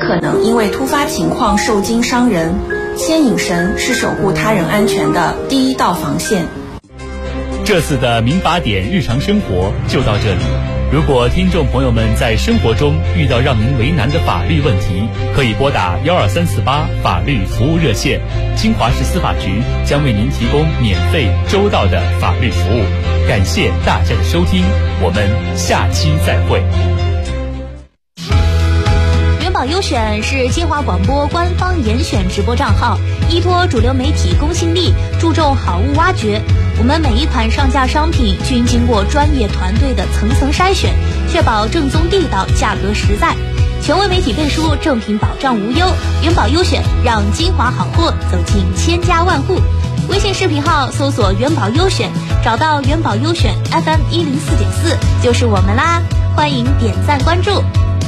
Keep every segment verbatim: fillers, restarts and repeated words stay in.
可能因为突发情况受惊伤人。牵引绳是守护他人安全的第一道防线。 这次的民法典日常生活就到这里。如果听众朋友们在生活中遇到让您为难的法律问题，可以拨打幺二三四八法律服务热线，金华市司法局将为您提供免费周到的法律服务。感谢大家的收听，我们下期再会。 元宝优选是金华广播官方严选直播账号，依托主流媒体公信力，注重好物挖掘。我们每一款上架商品均经过专业团队的层层筛选，确保正宗地道，价格实在。权威媒体背书，正品保障无忧。元宝优选让金华好货走进千家万户。微信视频号搜索元宝优选，找到元宝优选 F M 一零四点四就是我们啦，欢迎点赞关注。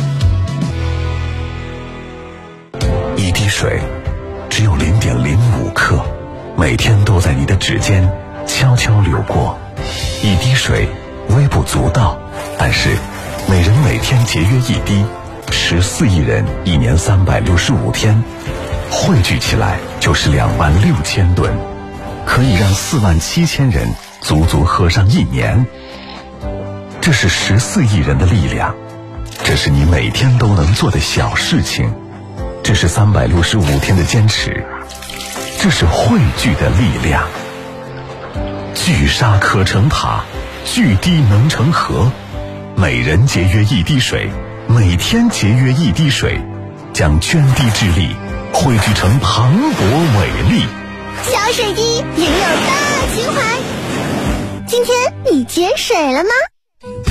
一滴水只有零点零五克，每天都在你的指尖悄悄流过。一滴水微不足道，但是每人每天节约一滴，十四亿人一年三百六十五天，汇聚起来就是两万六千吨，可以让四万七千人足足喝上一年。这是十四亿人的力量，这是你每天都能做的小事情，这是三百六十五天的坚持，这是汇聚的力量。聚沙可成塔，聚滴能成河。每人节约一滴水，每天节约一滴水，将涓滴之力汇聚成磅礴伟力。 小水滴也有大情怀。今天你节水了吗？